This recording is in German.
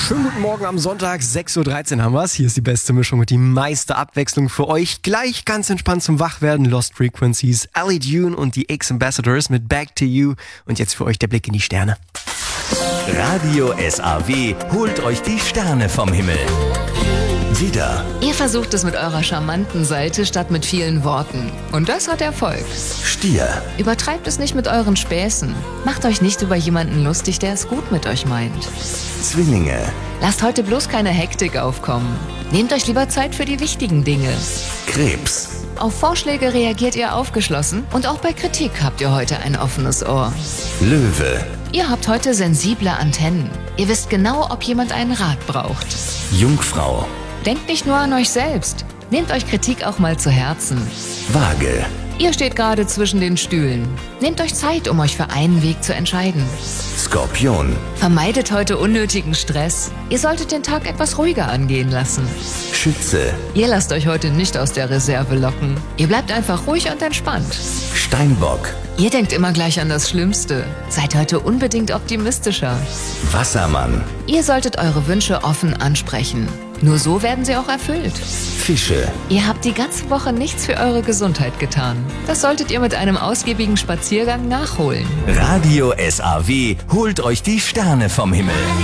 Schönen guten Morgen am Sonntag, 6.13 Uhr haben wir's. Hier ist die beste Mischung und die meiste Abwechslung für euch. Gleich ganz entspannt zum Wachwerden. Lost Frequencies, Ellie Dune und die X-Ambassadors mit Back to You. Und jetzt für euch der Blick in die Sterne. Radio SAW holt euch die Sterne vom Himmel. Widder, Ihr versucht es mit eurer charmanten Seite statt mit vielen Worten. Und das hat Erfolg. Stier, Übertreibt es nicht mit euren Späßen. Macht euch nicht über jemanden lustig, der es gut mit euch meint. Zwillinge, Lasst heute bloß keine Hektik aufkommen. Nehmt euch lieber Zeit für die wichtigen Dinge. Krebs, Auf Vorschläge reagiert ihr aufgeschlossen und auch bei Kritik habt ihr heute ein offenes Ohr. Löwe, Ihr habt heute sensible Antennen. Ihr wisst genau, ob jemand einen Rat braucht. Jungfrau, Denkt nicht nur an euch selbst. Nehmt euch Kritik auch mal zu Herzen. Waage, Ihr steht gerade zwischen den Stühlen. Nehmt euch Zeit, um euch für einen Weg zu entscheiden. Skorpion, Vermeidet heute unnötigen Stress. Ihr solltet den Tag etwas ruhiger angehen lassen. Schütze, Ihr lasst euch heute nicht aus der Reserve locken. Ihr bleibt einfach ruhig und entspannt. Steinbock, Ihr denkt immer gleich an das Schlimmste. Seid heute unbedingt optimistischer. Wassermann, Ihr solltet eure Wünsche offen ansprechen. Nur so werden sie auch erfüllt. Fische, Ihr habt die ganze Woche nichts für eure Gesundheit getan. Das solltet ihr mit einem ausgiebigen Spaziergang nachholen. Radio SAW holt euch die Sterne vom Himmel.